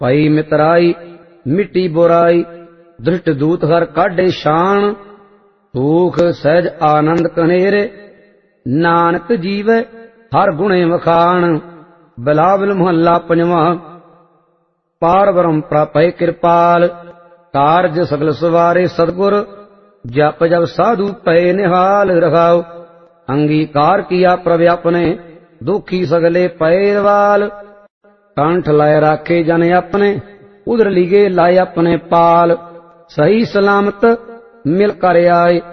पई मितराई मिट्टी बुराई, दृष्ट दूत हर काढे शान, सूख सहज आनंद कनेरे, नानक जीवे हर गुणे वखाण। बिलावल महला पंजवा। पार ब्रह्म प्रापै कृपाल, कारज सगल सवारे सतगुर, जप जप साधु पै निहाल रखाओ। अंगीकार किया प्रभ अपने, दुखी सगले पै रवाल। कंठ लाए राखे जन अपने, उधर लिगे लाए अपने पाल। सही सलामत मिल कर आए,